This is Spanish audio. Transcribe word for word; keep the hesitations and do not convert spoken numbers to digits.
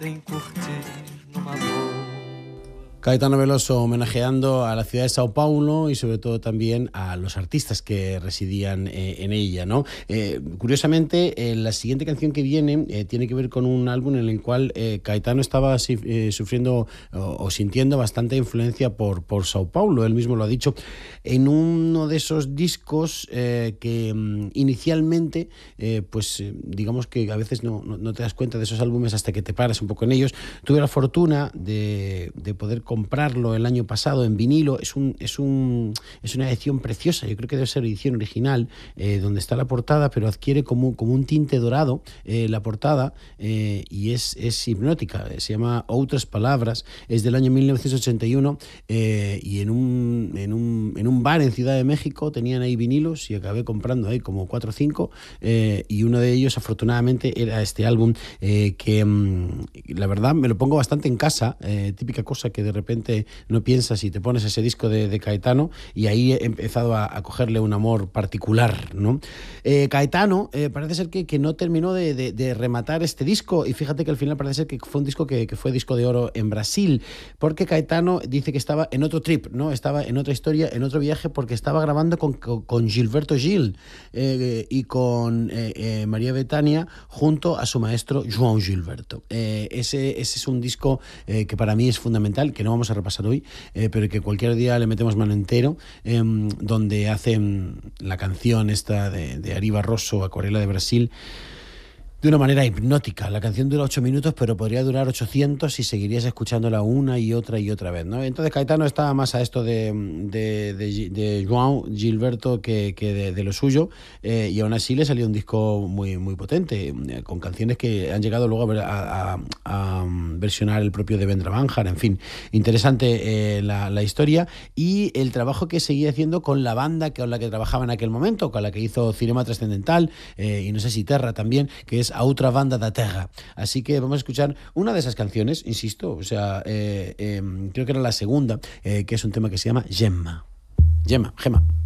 em curtir numa boa. Caetano Veloso homenajeando a la ciudad de Sao Paulo y sobre todo también a los artistas que residían eh, en ella, ¿no? Eh, curiosamente, eh, la siguiente canción que viene eh, tiene que ver con un álbum en el cual eh, Caetano estaba eh, sufriendo o, o sintiendo bastante influencia por, por Sao Paulo. Él mismo lo ha dicho en uno de esos discos eh, que mm, inicialmente, eh, pues eh, digamos que a veces no, no, no te das cuenta de esos álbumes hasta que te paras un poco en ellos. Tuve la fortuna de, de poder comprarlo el año pasado en vinilo. Es un es un es una edición preciosa. Yo creo que debe ser edición original, eh, donde está la portada, pero adquiere como, como un tinte dorado eh, la portada eh, y es, es hipnótica. Se llama Outras Palabras. Es del año mil novecientos ochenta y uno eh, y en un, en, un, en un bar en Ciudad de México tenían ahí vinilos y acabé comprando ahí como cuatro o cinco eh, y uno de ellos afortunadamente era este álbum eh, que mm, la verdad me lo pongo bastante en casa, eh, típica cosa que de repente no piensas y te pones ese disco de, de Caetano y ahí he empezado a, a cogerle un amor particular, ¿no? Eh, Caetano eh, parece ser que, que no terminó de, de, de rematar este disco y fíjate que al final parece ser que fue un disco que, que fue disco de oro en Brasil, porque Caetano dice que estaba en otro trip, ¿no? Estaba en otra historia, en otro viaje, porque estaba grabando con, con, con Gilberto Gil eh, y con eh, eh, María Bethânia junto a su maestro João Gilberto. Eh, ese, ese es un disco eh, que para mí es fundamental, que no vamos a repasar hoy, eh, pero que cualquier día le metemos mano entero, eh, donde hacen la canción esta de, de Ari Barroso, Acuarela de Brasil, de una manera hipnótica. La canción dura ocho minutos, pero podría durar ochocientos y seguirías escuchándola una y otra y otra vez, ¿no? Entonces Caetano estaba más a esto de, de, de, de João Gilberto que, que de, de lo suyo, eh, y aún así le salió un disco muy, muy potente, eh, con canciones que han llegado luego a, a, a versionar el propio Devendra Banhart. En fin, interesante eh, la, la historia y el trabajo que seguía haciendo con la banda con la que trabajaba en aquel momento, con la que hizo Cinema Trascendental eh, y no sé si Terra también, que es A Outra Banda da Terra. Así que vamos a escuchar una de esas canciones, insisto, o sea, eh, eh, creo que era la segunda, eh, que es un tema que se llama Gemma. Gemma, Gemma.